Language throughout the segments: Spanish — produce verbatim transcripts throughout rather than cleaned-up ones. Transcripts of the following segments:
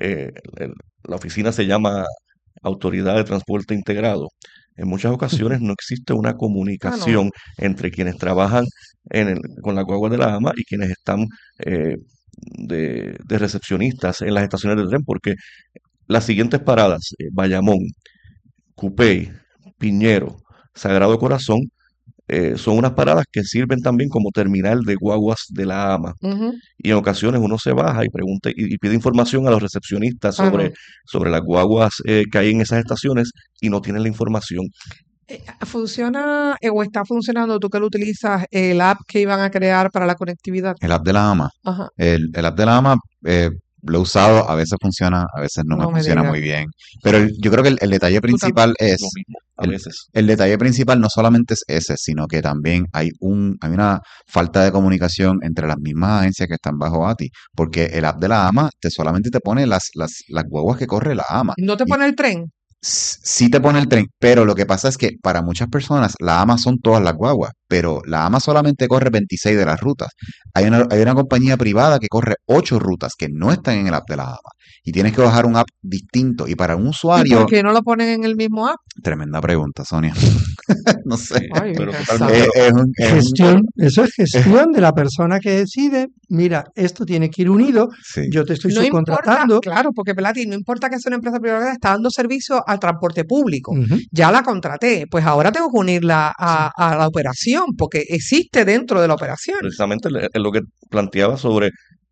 eh, el- la oficina se llama Autoridad de Transporte Integrado. En muchas ocasiones no existe una Ah, no. comunicación entre quienes trabajan en el- con la guagua de la AMA y quienes están eh, de, de recepcionistas en las estaciones de tren, porque las siguientes paradas, eh, Bayamón, Cupey, Piñero, Sagrado Corazón, eh, son unas paradas que sirven también como terminal de guaguas de la AMA. Ujú. Y en ocasiones uno se baja y pregunta y, y pide información a los recepcionistas Ah, sobre, no. sobre las guaguas eh, que hay en esas estaciones y no tienen la información. Eh, ¿Funciona eh, o está funcionando, tú que lo utilizas, el app que iban a crear para la conectividad? El app de la AMA. Ajá, El, el app de la AMA eh, lo he usado, a veces funciona, a veces no me no me funciona digas. muy bien. Pero el- yo creo que el, el detalle Tú también. principal Lo es, mismo, a el, veces. el detalle principal no solamente es ese, sino que también hay un, hay una falta de comunicación entre las mismas agencias que están bajo A T I, porque el app de la AMA te solamente te pone las, las, las guaguas que corre la AMA. ¿No te Y pone el tren? s- sí te pone el tren, pero lo que pasa es que para muchas personas la AMA son todas las guaguas, pero la AMA solamente corre veintiséis de las rutas. Hay una, hay una compañía privada que corre ocho rutas que no están en el app de la AMA. Y tienes que bajar un app distinto. Y para un ¿Y por usuario, qué no lo ponen en el mismo app? tremenda pregunta, Sonia. No sé. Sí, Ay, pero Virgen totalmente. Eh, Santa. es un, es un- Gestión, eso es gestión de la persona que decide, mira, esto tiene que ir unido, sí. yo te estoy No importa, subcontratando. claro, porque Pelati, no importa que sea una empresa privada, está dando servicio al transporte público. Ujú. Ya la contraté, pues ahora tengo que unirla a, a la operación, porque existe dentro de la operación. Precisamente le- es lo que planteaba sobre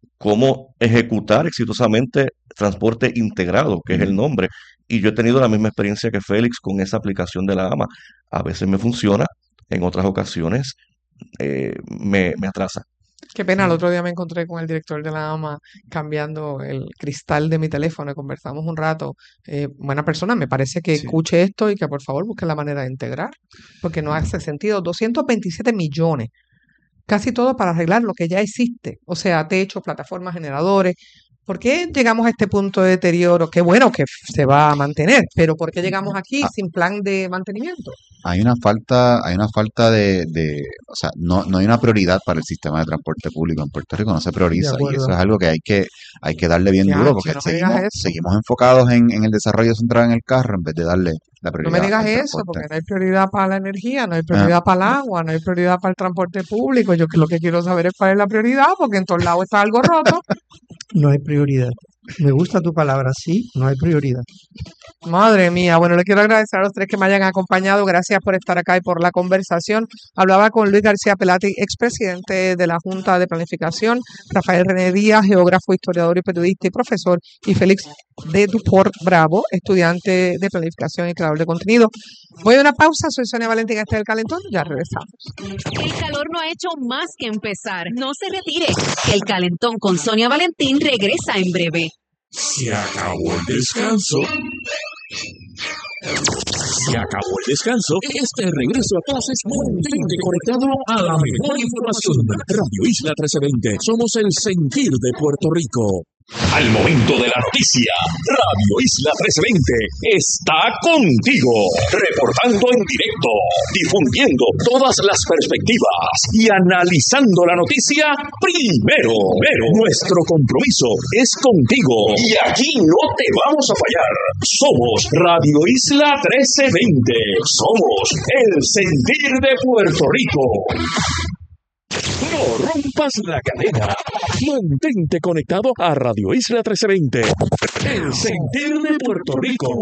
cómo ejecutar exitosamente transporte integrado, que es el Ujú. nombre. Y yo he tenido la misma experiencia que Félix con esa aplicación de la AMA. A veces me funciona, en otras ocasiones eh, me, me atrasa. Qué pena, el otro día me encontré con el director de la AMA cambiando el cristal de mi teléfono y conversamos un rato. Eh, buena persona, me parece que Sí. escuche esto y que por favor busque la manera de integrar, porque no hace sentido. doscientos veintisiete millones, casi todo para arreglar lo que ya existe, o sea, techos, plataformas, generadores. ¿Por qué llegamos a este punto de deterioro? Qué bueno que se va a mantener, pero ¿por qué llegamos aquí Ah, sin plan de mantenimiento? hay una falta, hay una falta de, de, o sea, no, no hay una prioridad para el sistema de transporte público en Puerto Rico, no se De prioriza y acuerdo. eso es algo que hay que, hay que darle bien Ya, duro che, porque no me digas seguimos, eso. seguimos enfocados en, en el desarrollo central en el carro en vez de darle la No me prioridad digas al eso, transporte. porque no hay prioridad para la energía, no hay Ah, prioridad para el agua, no hay prioridad para el transporte público. Yo que lo que quiero saber es cuál es la prioridad, porque en todos lados está algo roto. No hay prioridad. Me gusta tu palabra, sí, no hay prioridad. Madre mía, bueno, le quiero agradecer a los tres que me hayan acompañado. Gracias por estar acá y por la conversación. Hablaba con Luis García Pelati, expresidente de la Junta de Planificación, Rafael René Díaz, geógrafo, historiador y periodista y profesor, y Félix de Duport Bravo, estudiante de planificación y creador de contenido. Voy a una pausa, soy Sonia Valentín, este es El Calentón, ya regresamos. El calor no ha hecho más que empezar. No se retire, que el calentón con Sonia Valentín regresa en breve. Se acabó el descanso. Se acabó el descanso. Este regreso a clases mantente conectado a la mejor información. Radio Isla trece veinte. Somos el sentir de Puerto Rico. Al momento de la noticia, Radio Isla trece veinte está contigo, reportando en directo, difundiendo todas las perspectivas y analizando la noticia primero. Pero nuestro compromiso es contigo y aquí no te vamos a fallar. Somos Radio Isla trece veinte. Somos el sentir de Puerto Rico. No rompas la cadena. Mantente conectado a Radio Isla trece veinte. El sentir de Puerto Rico.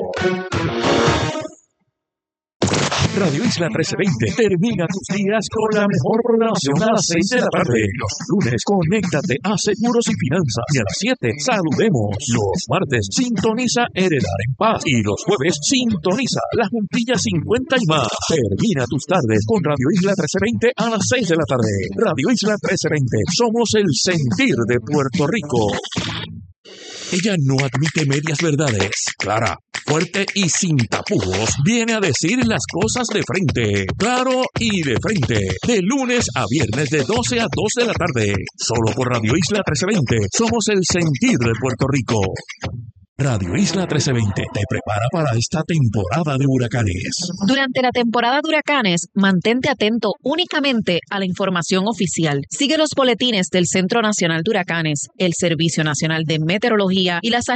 Radio Isla trece veinte termina tus días con la mejor programación a las seis de la tarde. Los lunes, conéctate a Seguros y Finanzas. Y a las siete, saludemos. Los martes, sintoniza Heredar en Paz. Y los jueves, sintoniza La Juntilla cincuenta y más. Termina tus tardes con Radio Isla trece veinte a las seis de la tarde. Radio Isla trece veinte. Somos el sentir de Puerto Rico. Ella no admite medias verdades. Clara, fuerte y sin tapujos, viene a decir las cosas de frente. Claro y de frente. De lunes a viernes de doce a dos de la tarde. Solo por Radio Isla trece veinte. Somos el sentir de Puerto Rico. Radio Isla trece veinte te prepara para esta temporada de huracanes. Durante la temporada de huracanes, mantente atento únicamente a la información oficial. Sigue los boletines del Centro Nacional de Huracanes, el Servicio Nacional de Meteorología y las